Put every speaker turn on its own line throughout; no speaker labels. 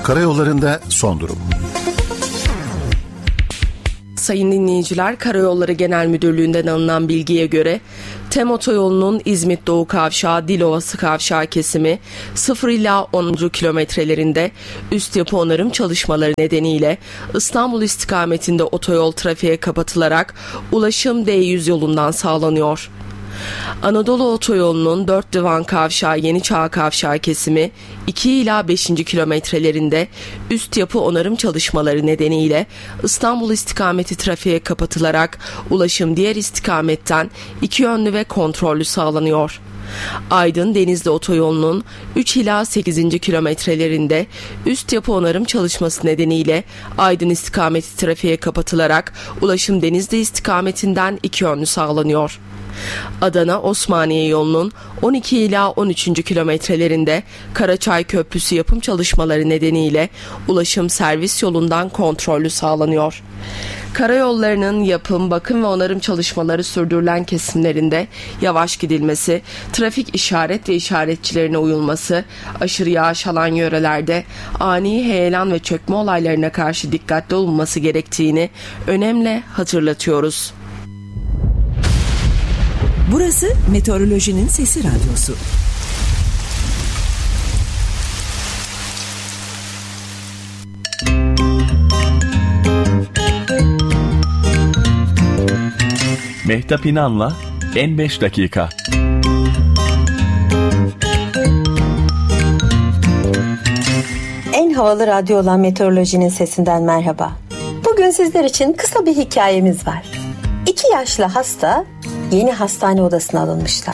Karayollarında son durum.
Sayın dinleyiciler, Karayolları Genel Müdürlüğü'nden alınan bilgiye göre TEM otoyolunun İzmit Doğu Kavşağı Dilovası Kavşağı kesimi 0 ila 10. kilometrelerinde üst yapı onarım çalışmaları nedeniyle İstanbul istikametinde otoyol trafiğe kapatılarak ulaşım D100 yolundan sağlanıyor. Anadolu Otoyolu'nun 4 Divan Kavşağı Yeni Çağ Kavşağı kesimi 2 ila 5. kilometrelerinde üst yapı onarım çalışmaları nedeniyle İstanbul istikameti trafiğe kapatılarak ulaşım diğer istikametten iki yönlü ve kontrollü sağlanıyor. Aydın Denizli Otoyolu'nun 3 ila 8. kilometrelerinde üst yapı onarım çalışması nedeniyle Aydın istikameti trafiğe kapatılarak ulaşım Denizli istikametinden iki yönlü sağlanıyor. Adana Osmaniye yolunun 12 ila 13. kilometrelerinde Karaçay Köprüsü yapım çalışmaları nedeniyle ulaşım servis yolundan kontrollü sağlanıyor. Karayollarının yapım, bakım ve onarım çalışmaları sürdürülen kesimlerinde yavaş gidilmesi, trafik işaret ve işaretçilerine uyulması, aşırı yağış alan yörelerde ani heyelan ve çökme olaylarına karşı dikkatli olunması gerektiğini önemli hatırlatıyoruz.
Burası Meteorolojinin Sesi Radyosu.
Mehtap İnan'la En 5 Dakika.
En havalı radyo olan Meteorolojinin Sesinden merhaba. Bugün sizler için kısa bir hikayemiz var. 2 yaşlı hasta yeni hastane odasına alınmışlar.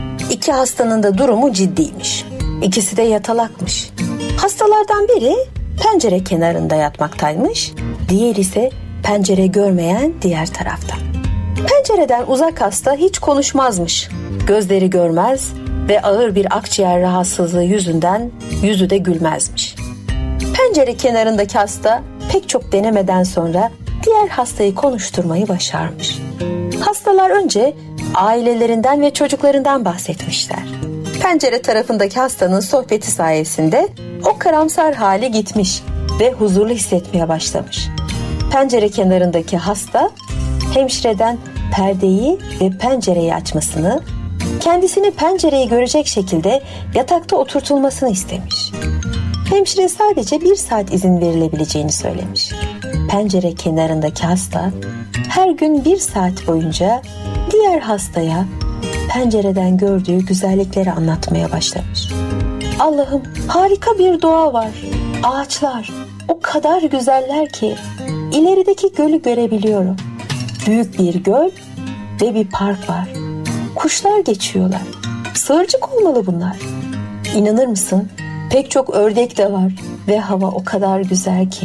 2 hastanın da durumu ciddiymiş. İkisi de yatalakmış. Hastalardan biri pencere kenarında yatmaktaymış. Diğeri ise pencere görmeyen diğer tarafta. Pencereden uzak hasta hiç konuşmazmış. Gözleri görmez ve ağır bir akciğer rahatsızlığı yüzünden yüzü de gülmezmiş. Pencere kenarındaki hasta pek çok denemeden sonra diğer hastayı konuşturmayı başarmış. Hastalar önce ailelerinden ve çocuklarından bahsetmişler. Pencere tarafındaki hastanın sohbeti sayesinde o karamsar hali gitmiş ve huzurlu hissetmeye başlamış. Pencere kenarındaki hasta hemşireden perdeyi ve pencereyi açmasını, kendisini pencereyi görecek şekilde yatakta oturtulmasını istemiş. Hemşire sadece 1 saat izin verilebileceğini söylemiş. Pencere kenarındaki hasta her gün 1 saat boyunca diğer hastaya pencereden gördüğü güzellikleri anlatmaya başlamış. Allah'ım, harika bir doğa var. Ağaçlar o kadar güzeller ki ilerideki gölü görebiliyorum. Büyük bir göl ve bir park var. Kuşlar geçiyorlar. Sığırcık olmalı bunlar. İnanır mısın? Pek çok ördek de var ve hava o kadar güzel ki.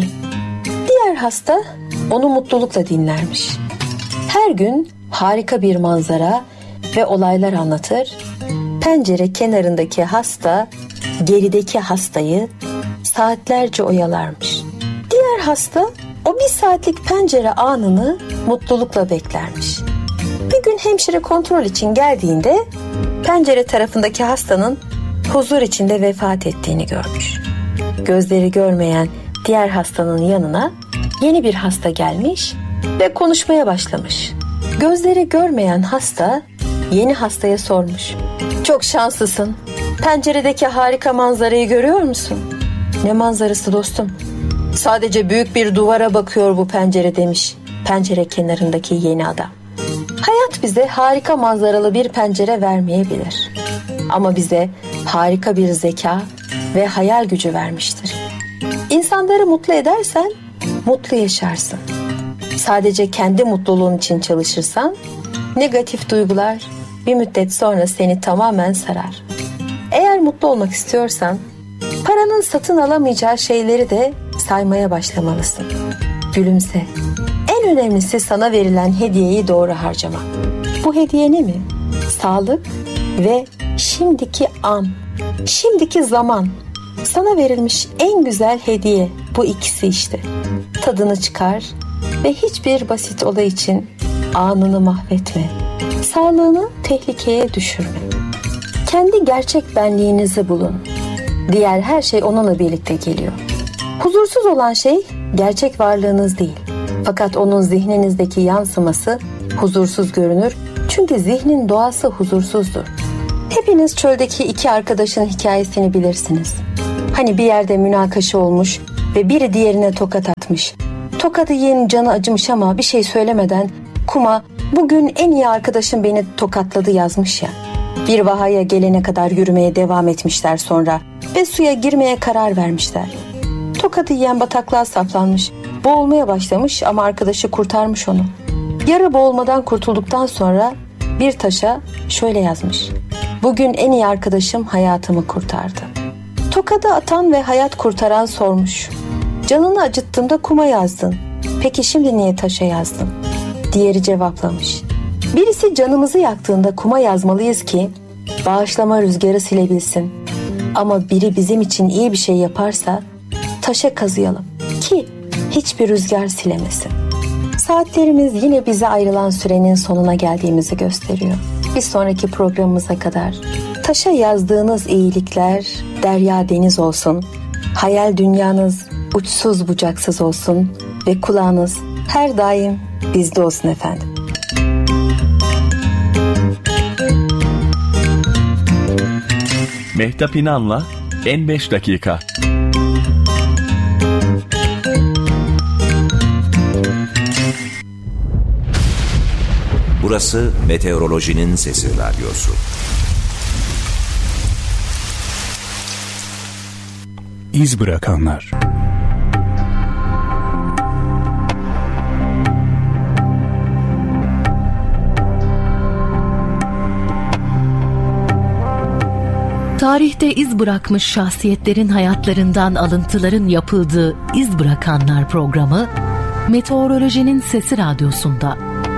Diğer hasta onu mutlulukla dinlermiş. Her gün harika bir manzara ve olaylar anlatır. Pencere kenarındaki hasta gerideki hastayı saatlerce oyalarmış. Diğer hasta o 1 saatlik pencere anını mutlulukla beklermiş. Bir gün hemşire kontrol için geldiğinde pencere tarafındaki hastanın huzur içinde vefat ettiğini görmüş. Gözleri görmeyen diğer hastanın yanına yeni bir hasta gelmiş ve konuşmaya başlamış. Gözleri görmeyen hasta yeni hastaya sormuş. Çok şanslısın. Penceredeki harika manzarayı görüyor musun? Ne manzarası dostum? Sadece büyük bir duvara bakıyor bu pencere demiş pencere kenarındaki yeni adam. Hayat bize harika manzaralı bir pencere vermeyebilir. Ama bize harika bir zeka ve hayal gücü vermiştir. İnsanları mutlu edersen mutlu yaşarsın. Sadece kendi mutluluğun için çalışırsan negatif duygular bir müddet sonra seni tamamen sarar. Eğer mutlu olmak istiyorsan paranın satın alamayacağı şeyleri de saymaya başlamalısın. Gülümse. En önemlisi sana verilen hediyeyi doğru harcamak. Bu hediye ne mi? Sağlık ve şimdiki an, şimdiki zaman. Sana verilmiş en güzel hediye bu ikisi işte. Tadını çıkar ve hiçbir basit olay için anını mahvetme. Sağlığını tehlikeye düşürme. Kendi gerçek benliğinizi bulun. Diğer her şey onunla birlikte geliyor. Huzursuz olan şey gerçek varlığınız değil. Fakat onun zihninizdeki yansıması huzursuz görünür. Çünkü zihnin doğası huzursuzdur. Hepiniz çöldeki iki arkadaşın hikayesini bilirsiniz. Hani bir yerde münakaşa olmuş ve biri diğerine tokat atmış. Tokadı yiyenin canı acımış ama bir şey söylemeden kuma "Bugün en iyi arkadaşım beni tokatladı" yazmış ya. Bir vahaya gelene kadar yürümeye devam etmişler sonra ve suya girmeye karar vermişler. Tokadı yiyen bataklığa saplanmış, boğulmaya başlamış ama arkadaşı kurtarmış onu. Yarı boğulmadan kurtulduktan sonra bir taşa şöyle yazmış: "Bugün en iyi arkadaşım hayatımı kurtardı." Tokadı atan ve hayat kurtaran sormuş: "Canını acıttığımda kuma yazdın. Peki şimdi niye taşa yazdın?" Diğeri cevaplamış: "Birisi canımızı yaktığında kuma yazmalıyız ki bağışlama rüzgarı silebilsin. Ama biri bizim için iyi bir şey yaparsa taşa kazıyalım ki hiçbir rüzgar silemesin." Saatlerimiz yine bize ayrılan sürenin sonuna geldiğimizi gösteriyor. Bir sonraki programımıza kadar taşa yazdığınız iyilikler derya deniz olsun. Hayal dünyanız uçsuz bucaksız olsun ve kulağınız her daim bizde olsun efendim.
Mehtap İnan'la En 5 Dakika.
Burası Meteorolojinin Sesi Radyosu.
İz bırakanlar.
Tarihte iz bırakmış şahsiyetlerin hayatlarından alıntıların yapıldığı İz Bırakanlar programı Meteorolojinin Sesi Radyosu'nda